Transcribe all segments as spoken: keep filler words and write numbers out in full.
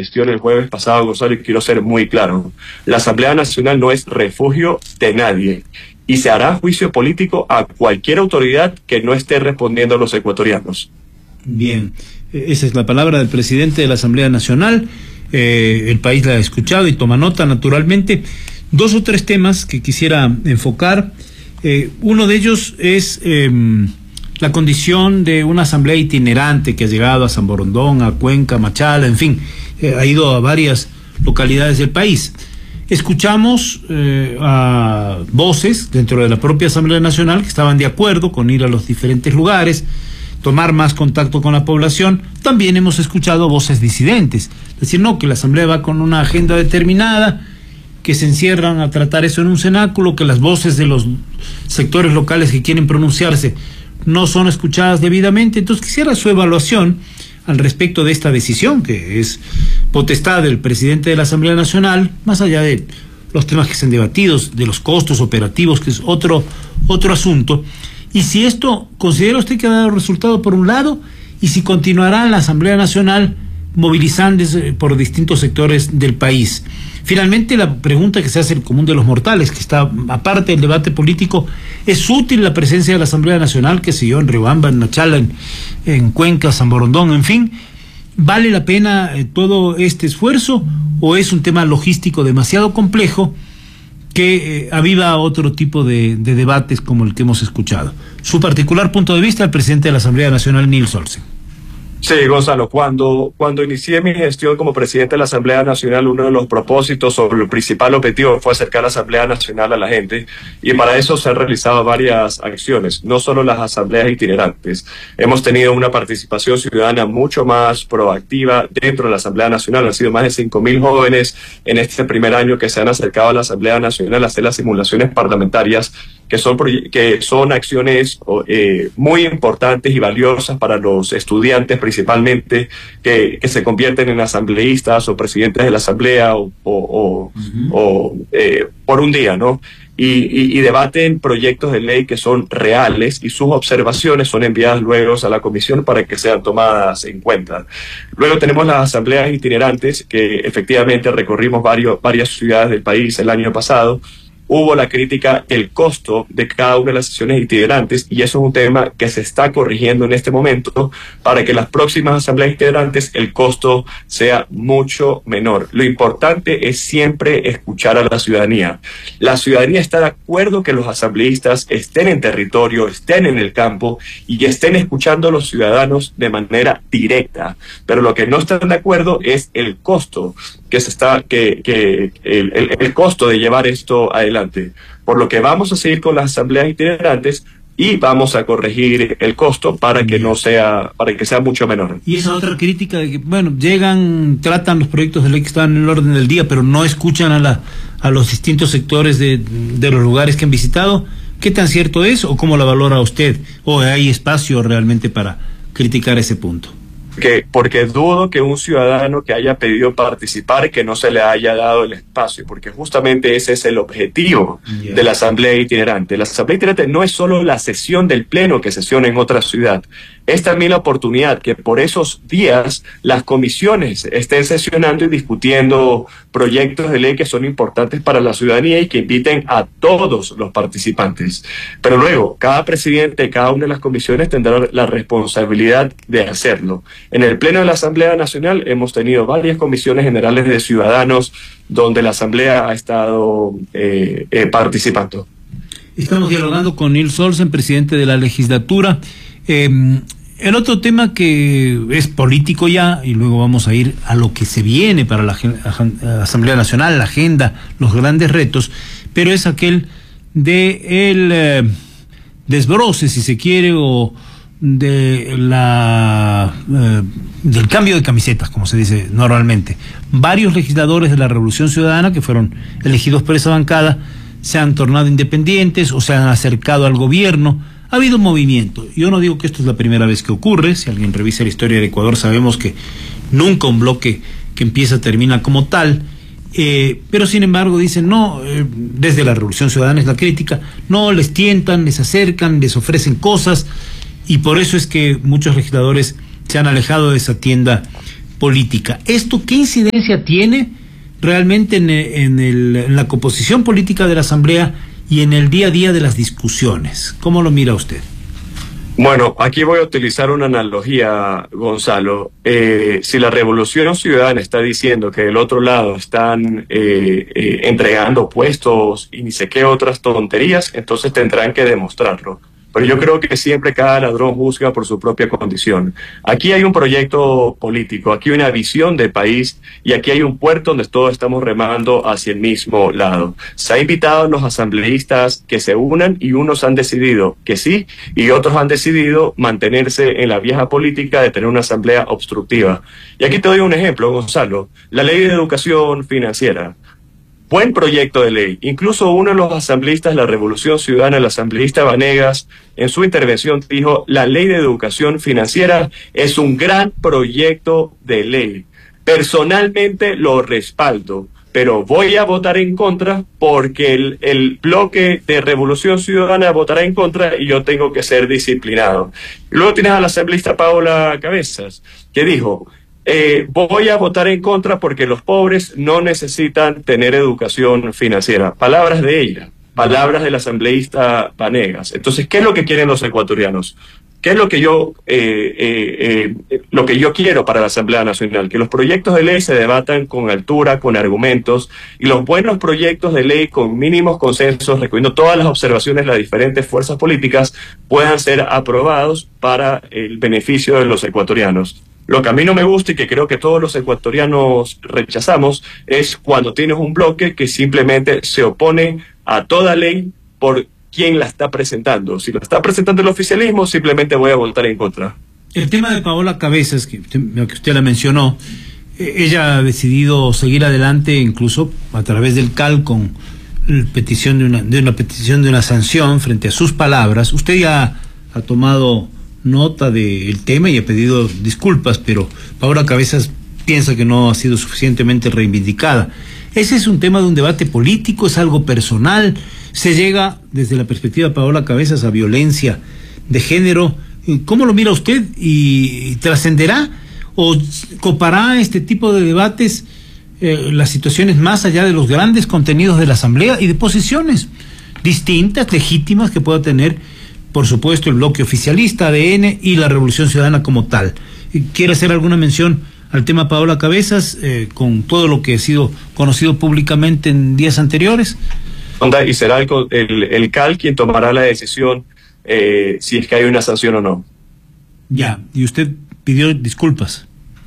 gestión el jueves pasado, Gonzalo, y quiero ser muy claro. La Asamblea Nacional no es refugio de nadie y se hará juicio político a cualquier autoridad que no esté respondiendo a los ecuatorianos. Bien, esa es la palabra del presidente de la Asamblea Nacional. Eh, el país la ha escuchado y toma nota, naturalmente. Dos o tres temas que quisiera enfocar. Eh, uno de ellos es eh, la condición de una asamblea itinerante que ha llegado a San Borondón, a Cuenca, Machala, en fin, eh, ha ido a varias localidades del país. Escuchamos eh, a voces dentro de la propia Asamblea Nacional que estaban de acuerdo con ir a los diferentes lugares, tomar más contacto con la población. También hemos escuchado voces disidentes, decir, no, que la Asamblea va con una agenda determinada, que se encierran a tratar eso en un cenáculo, que las voces de los sectores locales que quieren pronunciarse no son escuchadas debidamente. Entonces quisiera su evaluación al respecto de esta decisión, que es potestad del presidente de la Asamblea Nacional, más allá de los temas que se han debatido, de los costos operativos, que es otro, otro asunto. Y si esto, ¿considera usted que ha dado resultado por un lado? Y si continuará la Asamblea Nacional movilizándose por distintos sectores del país. Finalmente, la pregunta que se hace el común de los mortales, que está aparte del debate político, ¿es útil la presencia de la Asamblea Nacional, que se dio en Riobamba, en Machala, en, en Cuenca, San Borondón, en fin? ¿Vale la pena eh, todo este esfuerzo o es un tema logístico demasiado complejo que eh, aviva otro tipo de, de debates como el que hemos escuchado? Su particular punto de vista, el presidente de la Asamblea Nacional, Nils Olsen. Sí, Gonzalo, cuando, cuando inicié mi gestión como presidente de la Asamblea Nacional, uno de los propósitos o el principal objetivo fue acercar la Asamblea Nacional a la gente, y para eso se han realizado varias acciones, no solo las asambleas itinerantes. Hemos tenido una participación ciudadana mucho más proactiva dentro de la Asamblea Nacional. Han sido más de cinco mil jóvenes en este primer año que se han acercado a la Asamblea Nacional a hacer las simulaciones parlamentarias, que son, que son acciones eh, muy importantes y valiosas para los estudiantes, principalmente, que, que se convierten en asambleístas o presidentes de la Asamblea o, o, o, uh-huh. o eh, por un día, ¿no? Y, y, y debaten proyectos de ley que son reales y sus observaciones son enviadas luego a la comisión para que sean tomadas en cuenta. Luego tenemos las asambleas itinerantes, que efectivamente recorrimos varios, varias ciudades del país el año pasado. Hubo la crítica del costo de cada una de las sesiones itinerantes, y eso es un tema que se está corrigiendo en este momento para que las próximas asambleas itinerantes el costo sea mucho menor. Lo importante es siempre escuchar a la ciudadanía. La ciudadanía está de acuerdo que los asambleístas estén en territorio, estén en el campo y estén escuchando a los ciudadanos de manera directa, pero lo que no están de acuerdo es el costo que se está, que, que el, el, el costo de llevar esto adelante. Por lo que vamos a seguir con las asambleas itinerantes y vamos a corregir el costo para que no sea, para que sea mucho menor. Y esa otra crítica de que, bueno, llegan, tratan los proyectos de ley que están en el orden del día, pero no escuchan a la, a los distintos sectores de, de los lugares que han visitado. ¿Qué tan cierto es o cómo la valora usted? ¿O hay espacio realmente para criticar ese punto? Que, porque dudo que un ciudadano que haya pedido participar, que no se le haya dado el espacio, porque justamente ese es el objetivo yeah. de la asamblea itinerante. La asamblea itinerante no es solo la sesión del pleno que sesiona en otra ciudad, es también la oportunidad que por esos días las comisiones estén sesionando y discutiendo proyectos de ley que son importantes para la ciudadanía y que inviten a todos los participantes. Pero luego, cada presidente de cada una de las comisiones tendrá la responsabilidad de hacerlo. En el Pleno de la Asamblea Nacional hemos tenido varias comisiones generales de ciudadanos donde la Asamblea ha estado eh, eh, participando. Estamos dialogando con Nils Olsen, presidente de la legislatura. Eh, el otro tema que es político ya, y luego vamos a ir a lo que se viene para la Asamblea Nacional, la agenda, los grandes retos, pero es aquel de el eh, desbroce, si se quiere, o de la eh, del cambio de camisetas, como se dice normalmente. Varios legisladores de la Revolución Ciudadana que fueron elegidos por esa bancada se han tornado independientes o se han acercado al gobierno. Ha habido un movimiento. Yo no digo que esto es la primera vez que ocurre. Si alguien revisa la historia del Ecuador, sabemos que nunca un bloque que empieza termina como tal. Eh, pero sin embargo dicen, no, eh, desde la Revolución Ciudadana es la crítica, no, les tientan, les acercan, les ofrecen cosas, y por eso es que muchos legisladores se han alejado de esa tienda política. ¿Esto qué incidencia tiene realmente en, en, el, en la composición política de la Asamblea y en el día a día de las discusiones? ¿Cómo lo mira usted? Bueno, aquí voy a utilizar una analogía, Gonzalo. Eh, si la Revolución Ciudadana está diciendo que del otro lado están eh, eh, entregando puestos y ni sé qué otras tonterías, entonces tendrán que demostrarlo. Pero yo creo que siempre cada ladrón juzga por su propia condición. Aquí hay un proyecto político, aquí hay una visión de país y aquí hay un puerto donde todos estamos remando hacia el mismo lado. Se ha invitado a los asambleístas que se unan y unos han decidido que sí y otros han decidido mantenerse en la vieja política de tener una asamblea obstructiva. Y aquí te doy un ejemplo, Gonzalo. La ley de educación financiera. Buen proyecto de ley. Incluso uno de los asambleístas de la Revolución Ciudadana, el asambleísta Vanegas, en su intervención dijo, la ley de educación financiera es un gran proyecto de ley. Personalmente lo respaldo, pero voy a votar en contra porque el, el bloque de Revolución Ciudadana votará en contra y yo tengo que ser disciplinado. Y luego tienes al asambleísta Paola Cabezas, que dijo... Eh, voy a votar en contra porque los pobres no necesitan tener educación financiera. Palabras de ella, palabras del asambleísta Vanegas. Entonces, ¿qué es lo que quieren los ecuatorianos? ¿Qué es lo que yo eh, eh, eh, lo que yo quiero para la Asamblea Nacional? Que los proyectos de ley se debatan con altura, con argumentos, y los buenos proyectos de ley con mínimos consensos, recogiendo todas las observaciones de las diferentes fuerzas políticas, puedan ser aprobados para el beneficio de los ecuatorianos. Lo que a mí no me gusta y que creo que todos los ecuatorianos rechazamos es cuando tienes un bloque que simplemente se opone a toda ley por quien la está presentando. Si la está presentando el oficialismo, simplemente voy a votar en contra. El tema de Paola Cabezas, que usted, que usted la mencionó, eh, ella ha decidido seguir adelante incluso a través del C A L con la petición de una, de una petición de una sanción frente a sus palabras. Usted ya ha tomado nota del tema y ha pedido disculpas, pero Paola Cabezas piensa que no ha sido suficientemente reivindicada. Ese es un tema de un debate político, es algo personal, se llega desde la perspectiva de Paola Cabezas a violencia de género. ¿Cómo lo mira usted? ¿Y trascenderá o copará este tipo de debates eh, las situaciones más allá de los grandes contenidos de la Asamblea y de posiciones distintas, legítimas que pueda tener, por supuesto, el bloque oficialista, A D N y la Revolución Ciudadana como tal? ¿Quiere hacer alguna mención al tema Paola Cabezas eh, con todo lo que ha sido conocido públicamente en días anteriores? Y será el, el, el C A L quien tomará la decisión eh, si es que hay una sanción o no. Ya, y usted pidió disculpas.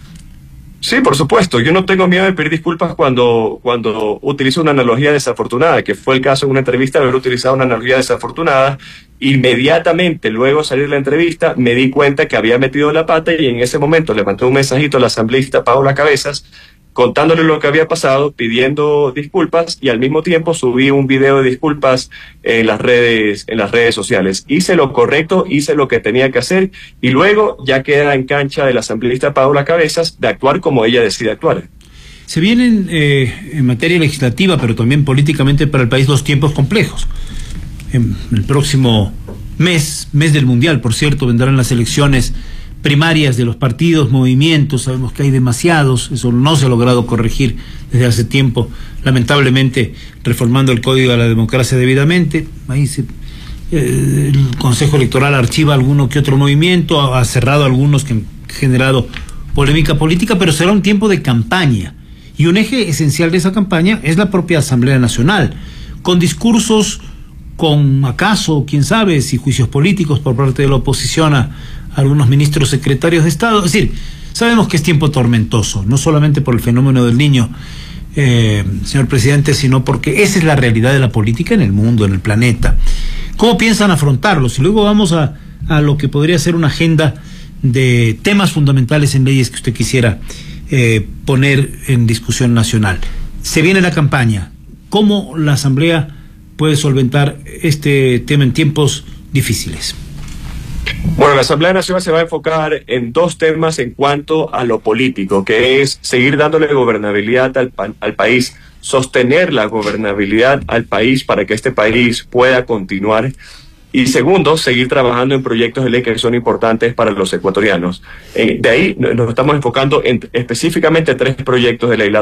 Sí, por supuesto. Yo no tengo miedo de pedir disculpas cuando, cuando utilizo una analogía desafortunada, que fue el caso en una entrevista de haber utilizado una analogía desafortunada. Inmediatamente, luego de salir de la entrevista, me di cuenta que había metido la pata y en ese momento le mandé un mensajito al asambleísta Paola Cabezas contándole lo que había pasado, pidiendo disculpas y al mismo tiempo subí un video de disculpas en las redes, en las redes sociales. Hice lo correcto, hice lo que tenía que hacer y luego ya queda en cancha del asambleísta Paola Cabezas de actuar como ella decide actuar. Se vienen eh, en materia legislativa, pero también políticamente para el país, dos tiempos complejos. En el próximo mes, mes del Mundial, por cierto, vendrán las elecciones primarias de los partidos, movimientos, sabemos que hay demasiados, eso no se ha logrado corregir desde hace tiempo, lamentablemente reformando el Código de la Democracia debidamente. Ahí se, eh, el Consejo Electoral archiva alguno que otro movimiento, ha, ha cerrado algunos que han generado polémica política, pero será un tiempo de campaña, y un eje esencial de esa campaña es la propia Asamblea Nacional, con discursos, con acaso, quién sabe, si juicios políticos por parte de la oposición a algunos ministros secretarios de Estado. Es decir, sabemos que es tiempo tormentoso, no solamente por el fenómeno del Niño, eh, señor presidente, sino porque esa es la realidad de la política en el mundo, en el planeta. ¿Cómo piensan afrontarlos? Y luego vamos a, a lo que podría ser una agenda de temas fundamentales en leyes que usted quisiera eh, poner en discusión nacional. Se viene la campaña. ¿Cómo la Asamblea puede solventar este tema en tiempos difíciles? Bueno, la Asamblea Nacional se va a enfocar en dos temas en cuanto a lo político, que es seguir dándole gobernabilidad al, al país, sostener la gobernabilidad al país para que este país pueda continuar. Y segundo, seguir trabajando en proyectos de ley que son importantes para los ecuatorianos. Eh, de ahí nos estamos enfocando en específicamente tres proyectos de ley. La